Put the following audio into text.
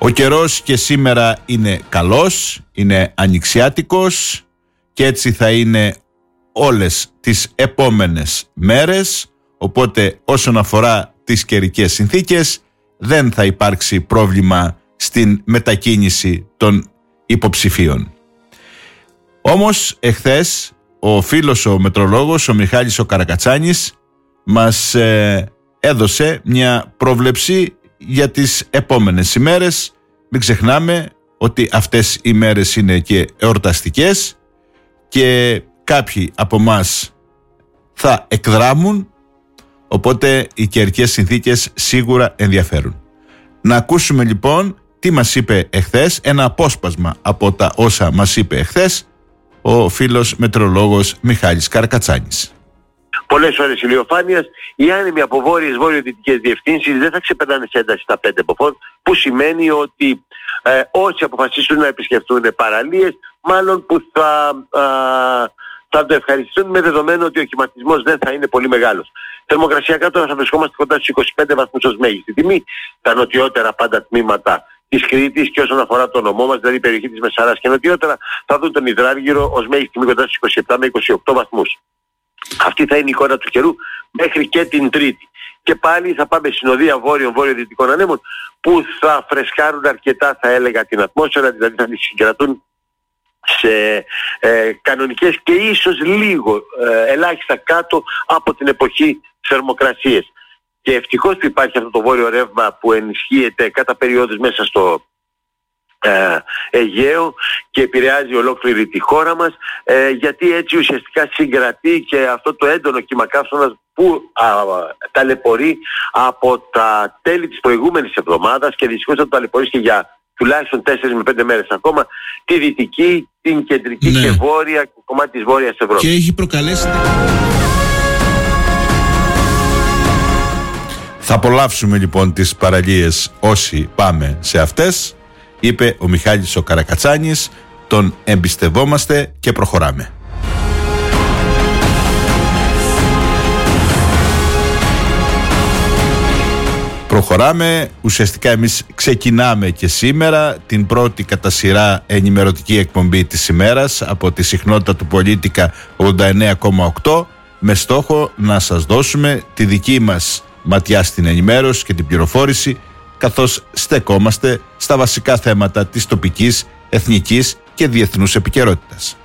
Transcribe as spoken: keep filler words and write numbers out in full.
Ο καιρός και σήμερα είναι καλός, είναι ανοιξιάτικος και έτσι θα είναι όλες τις επόμενες μέρες, οπότε όσον αφορά τις καιρικές συνθήκες δεν θα υπάρξει πρόβλημα στην μετακίνηση των υποψηφίων. Όμως εχθές ο φίλος ο μετρολόγος, ο Μιχάλης ο Καρακατσάνης, μας ε, έδωσε μια πρόβλεψη για τις επόμενες ημέρες. Μην ξεχνάμε ότι αυτές οι μέρες είναι και εορταστικές και κάποιοι από μας θα εκδράμουν, οπότε οι καιρικές συνθήκες σίγουρα ενδιαφέρουν. Να ακούσουμε λοιπόν τι μας είπε εχθές, ένα απόσπασμα από τα όσα μας είπε εχθές ο φίλος μετρολόγος Μιχάλης Καρακατσάνης. Πολλές ώρες ηλιοφάνειας, οι άνεμοι από βόρειες βορειοδυτικές διευθύνσεις δεν θα ξεπερνάνε σε ένταση στα πέντε μποφόρ, που σημαίνει ότι ε, όσοι αποφασίσουν να επισκεφτούν παραλίες, μάλλον που θα, α, θα το ευχαριστούν, με δεδομένο ότι ο κυματισμός δεν θα είναι πολύ μεγάλος. Θερμοκρασιακά τώρα θα βρισκόμαστε κοντά στους είκοσι πέντε βαθμούς ως μέγιστη τιμή, τα νοτιότερα πάντα τμήματα της Κρήτης, και όσον αφορά το νομό μας, δηλαδή η περιοχή της Μεσαράς και νοτιότερα, θα δουν τον Υδράργυρο ως μέγιστη τιμή κοντά στους είκοσι επτά με είκοσι οκτώ βαθμούς. Αυτή θα είναι η εικόνα του καιρού μέχρι και την Τρίτη. Και πάλι θα πάμε συνοδεία βόρειων βόρειο-δυτικών ανέμων που θα φρεσκάρουν αρκετά, θα έλεγα, την ατμόσφαιρα, δηλαδή θα τη συγκρατούν σε ε, κανονικές και ίσως λίγο ε, ελάχιστα κάτω από την εποχή θερμοκρασίες. Και ευτυχώς που υπάρχει αυτό το βόρειο ρεύμα που ενισχύεται κατά περιόδους μέσα στο ε, Αιγαίο και επηρεάζει ολόκληρη τη χώρα μας, ε, γιατί έτσι ουσιαστικά συγκρατεί και αυτό το έντονο κύμα καύσωνας που α, ταλαιπωρεί από τα τέλη της προηγούμενης εβδομάδας και δυστυχώς θα το ταλαιπωρήσει και για τουλάχιστον τέσσερις με πέντε μέρες ακόμα τη δυτική, την κεντρική, ναι, και βόρεια κομμάτι της Βόρειας Ευρώπης. Και έχει προκαλέσει... Θα απολαύσουμε λοιπόν τις παραλίες όσοι πάμε σε αυτές, είπε ο Μιχάλης ο Καρακατσάνης, τον εμπιστευόμαστε και προχωράμε. Προχωράμε, ουσιαστικά εμείς ξεκινάμε και σήμερα την πρώτη κατά σειρά ενημερωτική εκπομπή της ημέρας από τη συχνότητα του Πολίτικα ογδόντα εννέα κόμμα οκτώ, με στόχο να σας δώσουμε τη δική μας ματιά στην ενημέρωση και την πληροφόρηση, καθώς στεκόμαστε στα βασικά θέματα της τοπικής, εθνικής και διεθνούς επικαιρότητας.